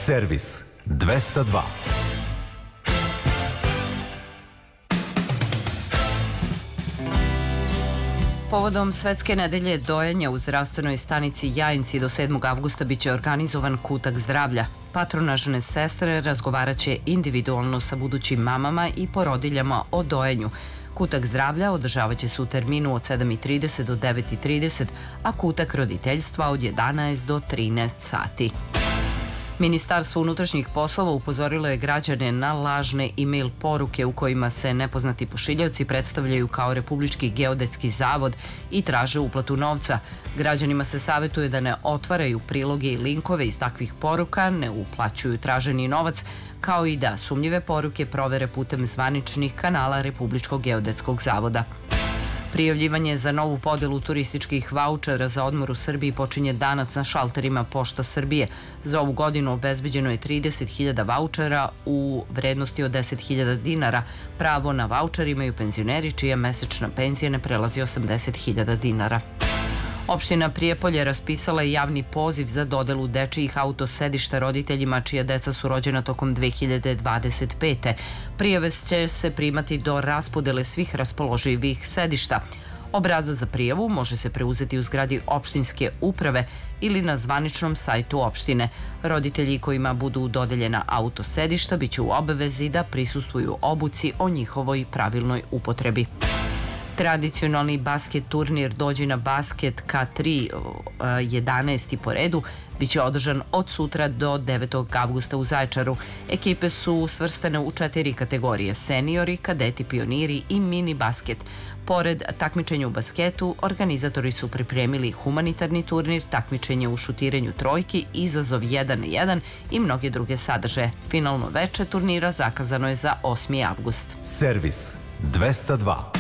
Servis 202. Povodom Svetske nedelje dojenja u zdravstvenoj stanici Jajinci do 7. avgusta biće organizovan kutak zdravlja. Patronažne sestre razgovaraće individualno sa budućim mamama i porodiljama o dojenju. Kutak zdravlja održavaće se u terminu od 7:30 do 9:30, a kutak roditeljstva od 11 do 13 sati. Ministarstvo unutrašnjih poslova upozorilo je građane na lažne e-mail poruke u kojima se nepoznati pošiljaoci predstavljaju kao Republički geodetski zavod i traže uplatu novca. Građanima se savetuje da ne otvaraju priloge i linkove iz takvih poruka, ne uplaćuju traženi novac, kao i da sumnjive poruke provere putem zvaničnih kanala Republičkog geodetskog zavoda. Prijavljivanje za novu podelu turističkih vaučera za odmor u Srbiji počinje danas na šalterima Pošta Srbije. Za ovu godinu obezbeđeno je 30.000 vaučera u vrednosti od 10.000 dinara. Pravo na vaučer imaju penzioneri čija mesečna penzija ne prelazi 80.000 dinara. Opština Prijepolje raspisala je javni poziv za dodelu dečijih autosedišta roditeljima čija deca su rođena tokom 2025. Prijave će se primati do raspodele svih raspoloživih sedišta. Obrazac za prijavu može se preuzeti u zgradi opštinske uprave ili na zvaničnom sajtu opštine. Roditelji kojima budu dodeljena autosedišta biće u obavezi da prisustvuju obuci o njihovoj pravilnoj upotrebi. Tradicionalni basket turnir Dođi na basket K3, 11. po redu, biće održan od sutra do 9. avgusta u Zaječaru. Ekipe su svrstane u 4 kategorije: seniori, kadeti, pioniri i mini basket. Pored takmičenja u basketu, organizatori su pripremili humanitarni turnir, takmičenje u šutiranju trojki, izazov 1-1 i mnoge druge sadržaje. Finalno veče turnira zakazano je za 8. avgust. Servis 202.